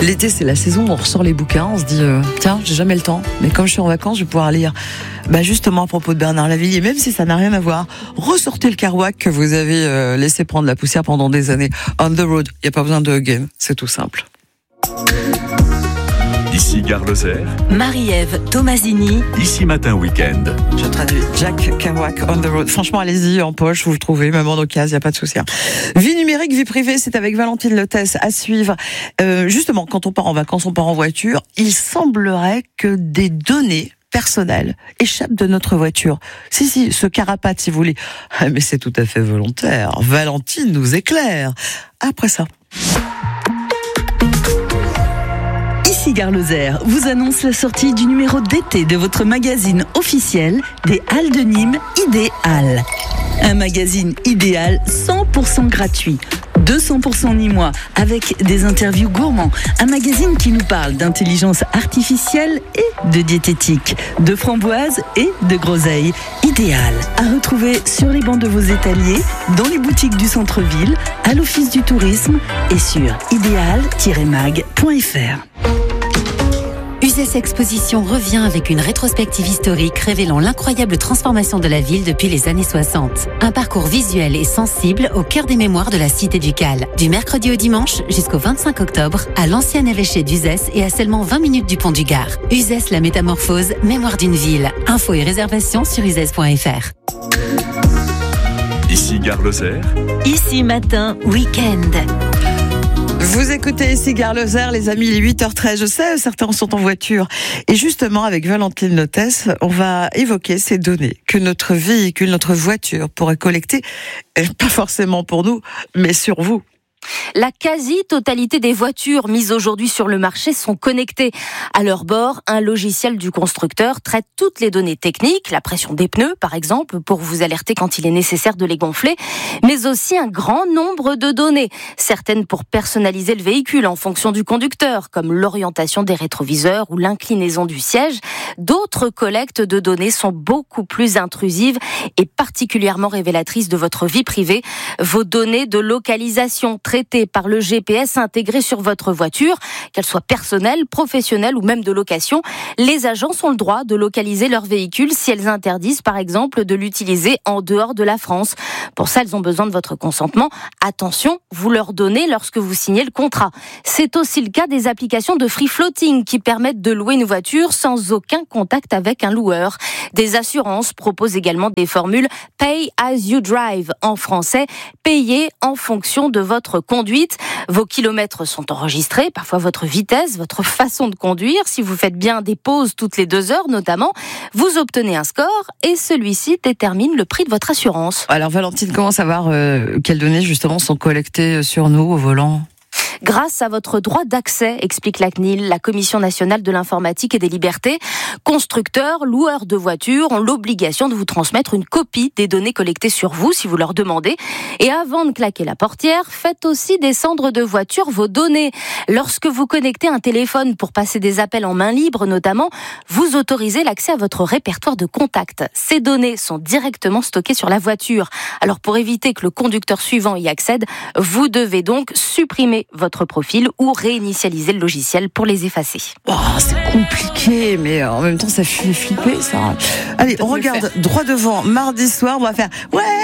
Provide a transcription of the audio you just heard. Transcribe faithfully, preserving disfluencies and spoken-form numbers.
L'été, c'est la saison où on ressort les bouquins, on se dit euh, tiens, j'ai jamais le temps, mais comme je suis en vacances, je vais pouvoir lire. Bah justement à propos de Bernard Lavilliers, même si ça n'a rien à voir, ressortez le Kerouac que vous avez euh, laissé prendre la poussière pendant des années. On the road, il n'y a pas besoin de again, c'est tout simple. Ici Gare Lozère, Marie-Ève Tomasini, Ici Matin Week-end. Je traduis Jack Kerouac, On the road. Franchement, allez-y, en poche, vous le trouvez, même en occasion, il n'y a pas de souci. Vie numérique, vie privée, c'est avec Valentine Lotès à suivre. Euh, justement, quand on part en vacances, on part en voiture, il semblerait que des données personnelles échappent de notre voiture. Si, si, ce carapate, si vous voulez. Ah, mais c'est tout à fait volontaire. Valentine nous éclaire. Après ça. Ici Gare Lozère vous annonce la sortie du numéro d'été de votre magazine officiel des Halles de Nîmes Idéal. Un magazine idéal cent pour cent gratuit, deux cents pour cent nîmois, avec des interviews gourmands. Un magazine qui nous parle d'intelligence artificielle et de diététique, de framboises et de groseilles. Idéal, à retrouver sur les bancs de vos étaliers, dans les boutiques du centre-ville, à l'office du tourisme et sur idéal tiret mag point f r. U S S Exposition revient avec une rétrospective historique révélant l'incroyable transformation de la ville depuis les années soixante. Un parcours visuel et sensible au cœur des mémoires de la cité du Cal. Du mercredi au dimanche jusqu'au vingt-cinq octobre à l'ancien évêché d'U S S et à seulement vingt minutes du pont du Gard. U S S La Métamorphose, mémoire d'une ville. Infos et réservations sur u s s point f r. Ici Gare Lozère, Ici Matin Week-end. Vous écoutez ici Gare Lozère, les amis, il est huit heures treize. Je sais, certains sont en voiture. Et justement, avec Valentine Lotès, on va évoquer ces données que notre véhicule, notre voiture pourrait collecter, et pas forcément pour nous, mais sur vous. La quasi-totalité des voitures mises aujourd'hui sur le marché sont connectées. À leur bord, un logiciel du constructeur traite toutes les données techniques, la pression des pneus par exemple, pour vous alerter quand il est nécessaire de les gonfler, mais aussi un grand nombre de données, certaines pour personnaliser le véhicule en fonction du conducteur, comme l'orientation des rétroviseurs ou l'inclinaison du siège. D'autres collectes de données sont beaucoup plus intrusives et particulièrement révélatrices de votre vie privée. Vos données de localisation traitées par le G P S intégré sur votre voiture, qu'elle soit personnelle, professionnelle ou même de location. Les agences ont le droit de localiser leur véhicule si elles interdisent par exemple de l'utiliser en dehors de la France. Pour ça, elles ont besoin de votre consentement. Attention, vous leur donnez lorsque vous signez le contrat. C'est aussi le cas des applications de free floating qui permettent de louer une voiture sans aucun contact avec un loueur. Des assurances proposent également des formules Pay as you drive, en français, payer en fonction de votre conduite. Vos kilomètres sont enregistrés, parfois votre vitesse, votre façon de conduire. Si vous faites bien des pauses toutes les deux heures notamment, vous obtenez un score et celui-ci détermine le prix de votre assurance. Alors Valentine, comment savoir euh, quelles données justement sont collectées sur nous au volant ? Grâce à votre droit d'accès, explique la C N I L, la Commission nationale de l'informatique et des libertés. Constructeurs, loueurs de voitures ont l'obligation de vous transmettre une copie des données collectées sur vous si vous leur demandez. Et avant de claquer la portière, faites aussi descendre de voiture vos données. Lorsque vous connectez un téléphone pour passer des appels en main libre notamment, vous autorisez l'accès à votre répertoire de contacts. Ces données sont directement stockées sur la voiture. Alors pour éviter que le conducteur suivant y accède, vous devez donc supprimer votre profil ou réinitialiser le logiciel pour les effacer. Oh, c'est compliqué, mais en même temps, ça fait flipper, ça. Allez, on regarde droit devant. Mardi soir, on va faire « Ouais,